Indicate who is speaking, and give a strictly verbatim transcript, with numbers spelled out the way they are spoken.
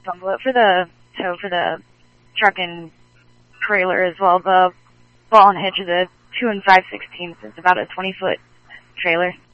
Speaker 1: envelope for the tow for the truck and trailer as well. The ball and hitch is a two and five sixteenths. It's about a twenty foot trailer.